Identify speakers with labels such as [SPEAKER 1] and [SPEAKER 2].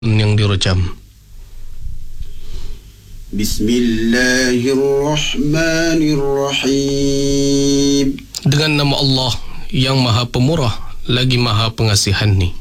[SPEAKER 1] yang direjam.
[SPEAKER 2] Bismillahirrahmanirrahim.
[SPEAKER 1] Dengan nama Allah yang Maha Pemurah lagi Maha Pengasihan ni.